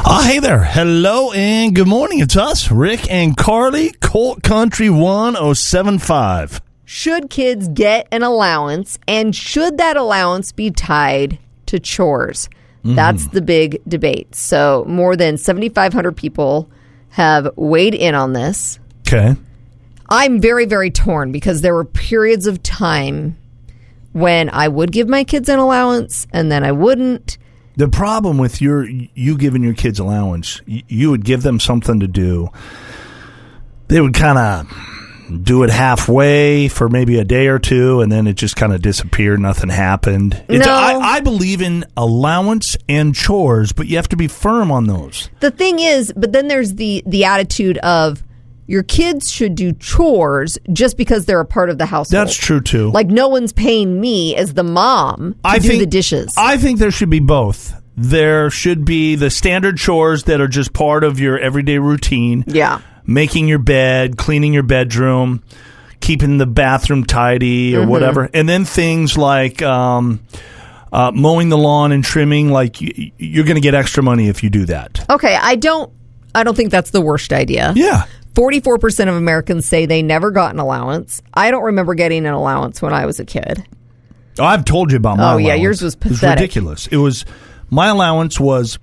Hey there. Hello and good morning. It's us, Rick and Carly, Colt Country 1075. Should kids get an allowance, and should that allowance be tied to chores? That's the big debate. So more than 7,500 people have weighed in on this. Okay. I'm very, very torn because there were periods of time when I would give my kids an allowance and then I wouldn't. The problem with you giving your kids allowance, you would give them something to do. They would kind of do it halfway for maybe a day or two, and then it just kind of disappeared. Nothing happened. I believe in allowance and chores, but you have to be firm on those. The thing is, but then there's the attitude of your kids should do chores just because they're a part of the household. That's true, too. Like, no one's paying me as the mom to do the dishes. I think there should be both. There should be the standard chores that are just part of your everyday routine. Yeah. Making your bed, cleaning your bedroom, keeping the bathroom tidy or whatever. And then things like mowing the lawn and trimming, like you're going to get extra money if you do that. Okay, I don't think that's the worst idea. Yeah. 44% of Americans say they never got an allowance. I don't remember getting an allowance when I was a kid. Oh, I've told you about my allowance. Oh, yeah, yours was pathetic. It was ridiculous. My allowance was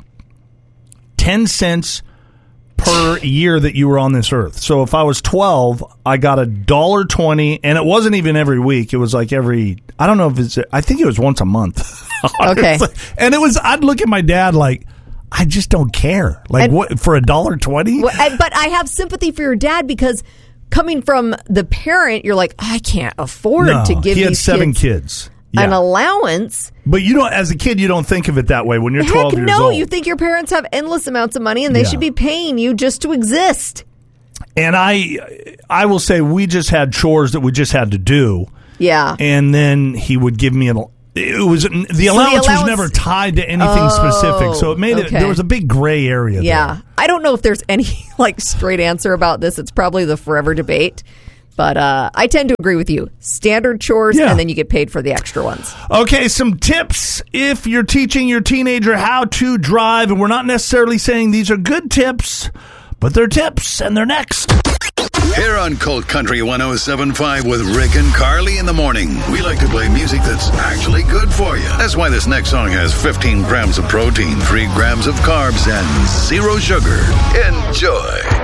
10 cents per year that you were on this earth. So if I was 12, I got $1.20, and it wasn't even every week. It was like I think it was once a month. Okay. And I'd look at my dad like, I just don't care. Like, what, for $1.20? But I have sympathy for your dad because coming from the parent, you're like, I can't afford to give he had these 7 kids. Yeah. An allowance. But as a kid, you don't think of it that way when you're 12 years old. No, you think your parents have endless amounts of money and they should be paying you just to exist. And I will say we just had chores that we just had to do. Yeah. And then he would give me the allowance was never tied to anything specific, so it made there was a big gray area there. I don't know if there's any straight answer about this. It's probably the forever debate. But I tend to agree with you. Standard chores, and then you get paid for the extra ones. Okay, some tips if you're teaching your teenager how to drive. And we're not necessarily saying these are good tips, but they're tips, and they're next. Here on Colt Country 1075 with Rick and Carly in the morning. We like to play music that's actually good for you. That's why this next song has 15 grams of protein, 3 grams of carbs, and 0 sugar. Enjoy.